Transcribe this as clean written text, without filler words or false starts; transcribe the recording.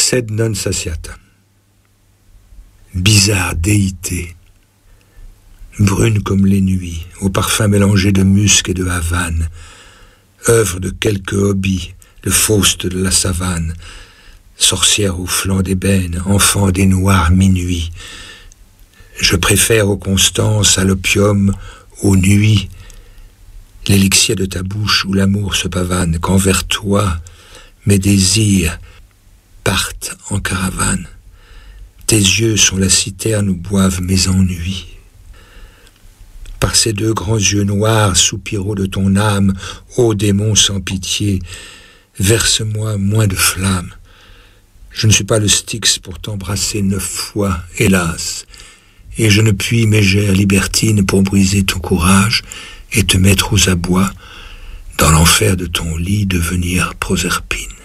Sed non satiata. Bizarre déité, brune comme les nuits, au parfum mélangé de musc et de Havane, œuvre de quelque hobby, le Faust de la savane, sorcière au flanc d'ébène, enfant des noirs minuits. Je préfère aux constances, à l'opium, aux nuits, l'élixir de ta bouche où l'amour se pavane, quand vers toi mes désirs partent en caravane. Tes yeux sont la citerne où boivent mes ennuis. Par ces deux grands yeux noirs, soupiraux de ton âme, ô démon sans pitié, verse-moi moins de flamme. Je ne suis pas le Styx pour t'embrasser 9 fois, hélas, et je ne puis mégère libertine pour briser ton courage et te mettre aux abois, dans l'enfer de ton lit devenir Proserpine.